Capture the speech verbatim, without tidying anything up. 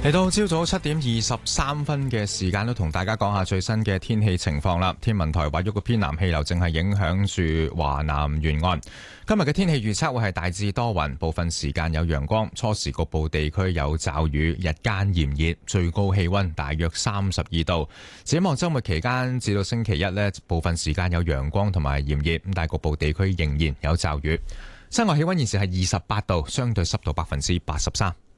嚟到朝早七點二十三分嘅時間，都同大家講下最新嘅天氣情況啦。天文台話，喐個偏南氣流正係影響住華南沿岸。今日嘅天氣預測會係大致多雲，部分時間有陽光，初時局部地區有驟雨，日間炎熱，最高氣溫大約三十二度。展望週末期間至到星期一呢，部分時間有陽光同埋炎熱，咁但係局部地區仍然有驟雨。室外氣溫現時係二十八度，相對濕度百分之八十三。